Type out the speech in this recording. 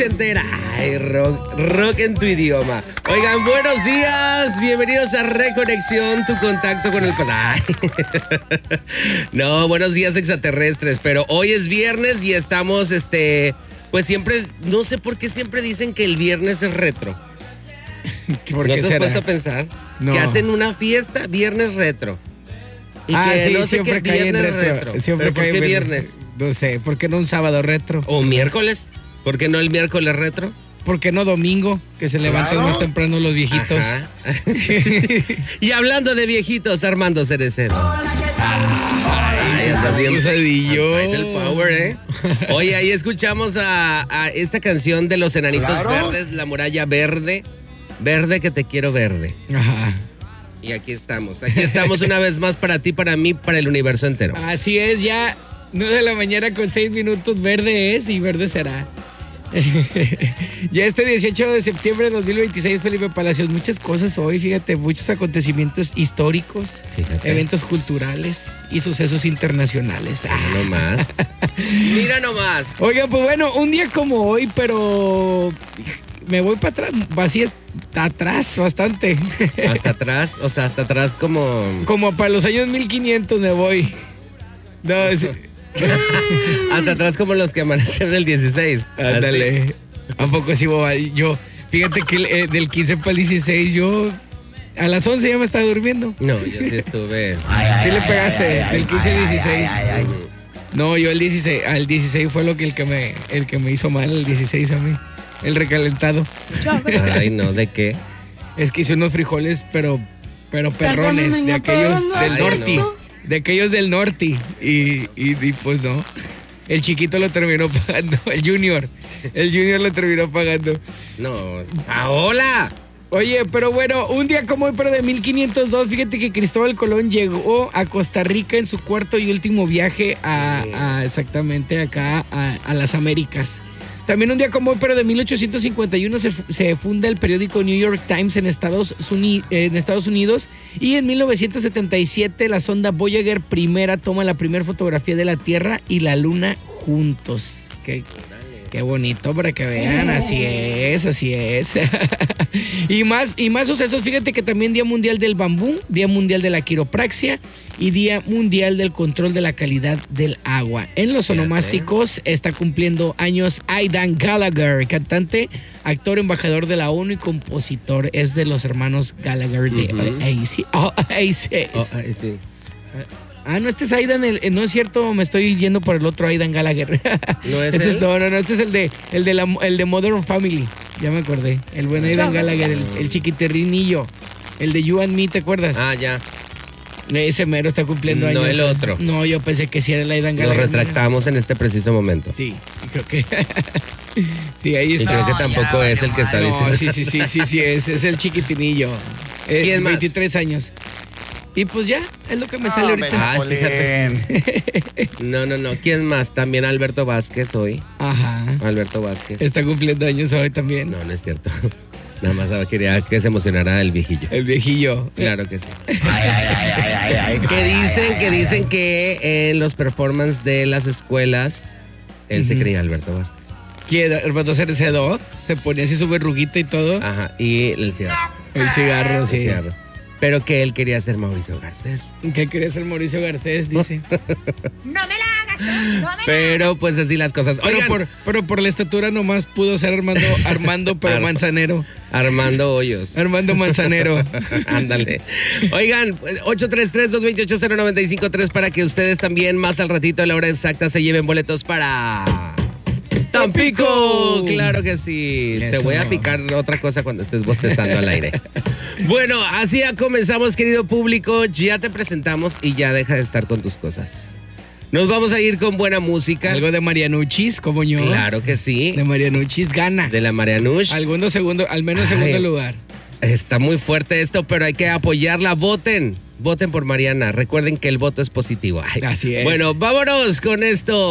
Entera. Ay, rock en tu idioma. Oigan, buenos días. Bienvenidos a Reconexión, tu contacto con el pasado. No, buenos días extraterrestres. Pero hoy es viernes y estamos, pues siempre, no sé por qué siempre dicen que el viernes es retro. ¿Por ¿No qué te has será? puesto a pensar? No. Que hacen una fiesta viernes retro. Y Ah, que sí, no sé qué siempre es cae en viernes retro. Siempre ¿Pero por cae qué en viernes? No sé, ¿por qué no un sábado retro? ¿O miércoles? ¿Por qué no el miércoles retro? ¿Por qué no domingo? Que se levantan más temprano los viejitos. Ajá. Y hablando de viejitos, Armando Cerecero. Ay, está bien usadillo. Es el power, ¿eh? Oye, ahí escuchamos a esta canción de los Enanitos Verdes, La Muralla Verde. Verde que te quiero verde. Ajá. Y aquí estamos una vez más para ti, para mí, para el universo entero. Así es, ya 9 de la mañana con 6 minutos, verde es y verde será. Ya 18 de septiembre de 2026, Felipe Palacios, muchas cosas hoy, fíjate, muchos acontecimientos históricos, Fíjate. eventos culturales y sucesos internacionales. Mira nomás. Oiga, pues bueno, un día como hoy, pero me voy para atrás, atrás bastante. Hasta atrás, o sea, hasta atrás como... Como para los años 1500 me voy. No, Hasta atrás como los que amanecieron el 16. ándale. ¿A poco sí, boba? Yo, fíjate que del 15 para el 16, yo a las 11 ya me estaba durmiendo. No, yo sí estuve... ¿Sí le pegaste? Del 15 al 16. No, yo al 16 fue lo que el que me hizo mal, el 16 a mí. El recalentado. Ay, no, ¿de qué? Es que hice unos frijoles, pero perrones, de aquellos del norte. no. De aquellos del norte. Y pues no. El chiquito lo terminó pagando. El junior lo terminó pagando. No. ¡Hola! Oye, pero bueno, un día como hoy, pero de 1502, fíjate que Cristóbal Colón llegó a Costa Rica en su cuarto y último viaje a exactamente acá a las Américas. También un día como hoy, pero de 1851 se funda el periódico New York Times en Estados Unidos y en 1977 la sonda Voyager primera toma la primera fotografía de la Tierra y la Luna juntos. Qué bonito para que vean, así es. y más sucesos, fíjate que también Día Mundial del Bambú, Día Mundial de la Quiropraxia y Día Mundial del Control de la Calidad del Agua. En los onomásticos está cumpliendo años Aidan Gallagher, cantante, actor, embajador de la ONU y compositor. Es de los hermanos Gallagher de Oasis. Sí. Ah, no, este es Aidan, no es cierto, me estoy yendo por el otro Aidan Gallagher. ¿No es este él? No, este es el de Modern Family. Ya me acordé. El buen Aidan Gallagher, el chiquiterrinillo. El de You and Me, ¿te acuerdas? Ah, ya. Ese mero está cumpliendo años. No, el otro. No, yo pensé que sí era el Aidan Nos Gallagher. retractamos en este preciso momento. Sí, creo que... sí, ahí Y está. creo que tampoco es el que está No, diciendo. sí, es el chiquitinillo. ¿Quién más? 23 años. Y pues ya, es lo que me sale ahorita. Ah, fíjate. No. ¿Quién más? También Alberto Vázquez hoy. Ajá. Alberto Vázquez. Está cumpliendo años hoy también. No es cierto. Nada más quería que se emocionara el viejillo. El viejillo. Claro que sí. Que dicen que en los performances de las escuelas él se creía Alberto Vázquez. ¿Quién? Hermano Cerecedo se ponía así su verruguita y todo. Ajá, y el cigarro. El cigarro, El sí. cigarro. Pero que él quería ser Mauricio Garcés. ¿Qué quería ser Mauricio Garcés? Dice. No me la hagas, no me la Pero pues así las cosas. Oigan, Pero por la estatura nomás pudo ser Armando, pero Manzanero. Armando Hoyos. Armando Manzanero. Ándale. Oigan, 833-228-0953 para que ustedes también más al ratito a la hora exacta se lleven boletos para... ¡Tampico! Claro que sí. Eso. Te voy a picar otra cosa cuando estés bostezando al aire. Bueno, así ya comenzamos, querido público. Ya te presentamos y ya deja de estar con tus cosas. Nos vamos a ir con buena música. Algo de Marianuchis, como yo. Claro que sí. De Marianuchis gana. De la Marianush. Al menos segundo lugar. Está muy fuerte esto, pero hay que apoyarla. Voten por Mariana. Recuerden que el voto es positivo. Así es. Bueno, vámonos con esto.